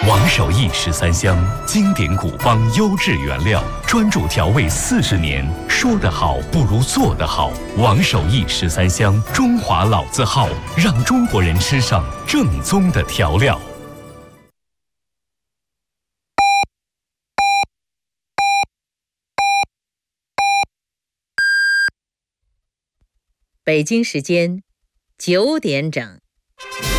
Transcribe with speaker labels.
Speaker 1: 王守义13香，经典古方，优质原料，专注调味40年。说得好不如做得好。王守义13香，中华老字号，让中国人吃上正宗的调料。
Speaker 2: 北京时间9点整。